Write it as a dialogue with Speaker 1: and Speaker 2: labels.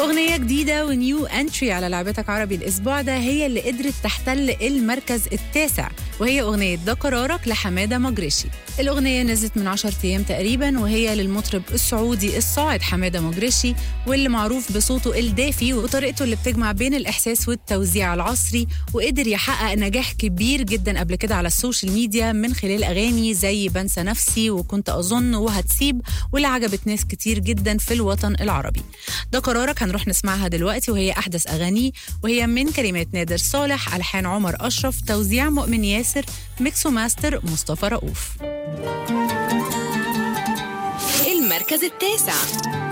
Speaker 1: أغنية جديدة ونيو انتري على لعبتك عربي الأسبوع ده هي اللي قدرت تحتل المركز التاسع، وهي أغنية ده قرارك لحمادة مجرشي. الأغنية نزلت من 10 أيام تقريبا، وهي للمطرب السعودي الصاعد حمادة مجرشي، واللي معروف بصوته الدافي وطريقته اللي بتجمع بين الإحساس والتوزيع العصري، وقدر يحقق نجاح كبير جدا قبل كده على السوشيال ميديا من خلال أغاني زي بنسى نفسي وكنت أظن وهتسيب، واللي عجبت ناس كتير جدا في الوطن العربي. ده قرارك هنروح نسمعها دلوقتي، وهي أحدث أغانيه، وهي من كلمات نادر صالح، ألحان عمر أشرف، توزيع مؤمن ياسر، ميكس وماستر مصطفى رؤوف.
Speaker 2: المركز التاسع.